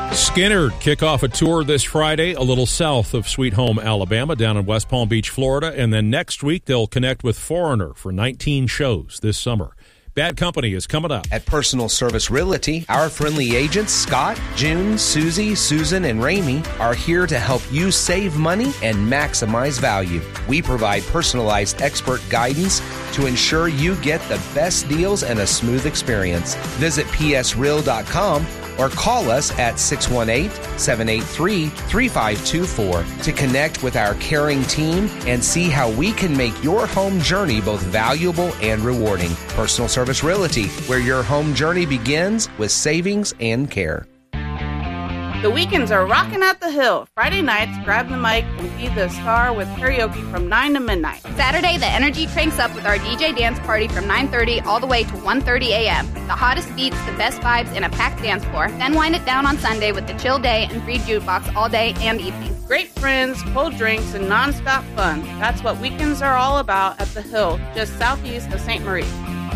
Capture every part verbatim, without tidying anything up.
Skinner kick off a tour this Friday, a little south of Sweet Home, Alabama, down in West Palm Beach, Florida. And then next week, they'll connect with Foreigner for nineteen shows this summer. Bad Company is coming up. At Personal Service Realty, our friendly agents, Scott, June, Susie, Susan, and Ramey, are here to help you save money and maximize value. We provide personalized expert guidance to ensure you get the best deals and a smooth experience. Visit p s real dot com or call us at six one eight, seven eight three, three five two four to connect with our caring team and see how we can make your home journey both valuable and rewarding. Personal Service Realty, where your home journey begins with savings and care. The weekends are rocking at the Hill. Friday nights, grab the mic and be the star with karaoke from nine to midnight. Saturday, the energy cranks up with our D J dance party from nine thirty all the way to one thirty a.m. The hottest beats, the best vibes, and a packed dance floor. Then wind it down on Sunday with the chill day and free jukebox all day and evening. Great friends, cold drinks, and nonstop fun. That's what weekends are all about at the Hill, just southeast of Saint Marie.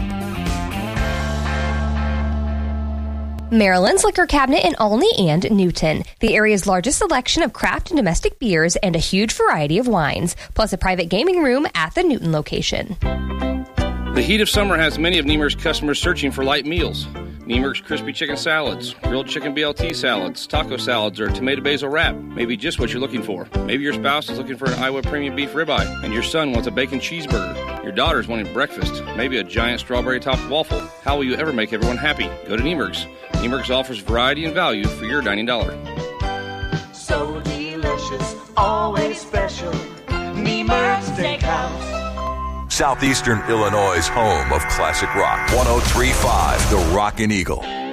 Maryland's Liquor Cabinet in Olney and Newton. The area's largest selection of craft and domestic beers and a huge variety of wines, plus a private gaming room at the Newton location. The heat of summer has many of Niemer's customers searching for light meals. Niemer's crispy chicken salads, grilled chicken B L T salads, taco salads, or tomato basil wrap may be just what you're looking for. Maybe your spouse is looking for an Iowa premium beef ribeye, and your son wants a bacon cheeseburger. Your daughter's wanting breakfast, maybe a giant strawberry-topped waffle. How will you ever make everyone happy? Go to Niemer's. Niemer's offers variety and value for your dining dollar. So delicious, always special. Niemer's Steakhouse. Southeastern Illinois' home of classic rock. one oh three point five, The Rockin' Eagle.